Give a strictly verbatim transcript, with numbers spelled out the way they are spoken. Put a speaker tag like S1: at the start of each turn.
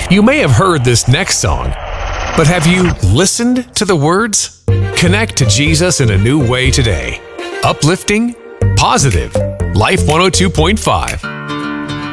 S1: You may have heard this next song, but have you listened to the words? Connect to Jesus in a new way today. Uplifting, positive, Life one oh two point five.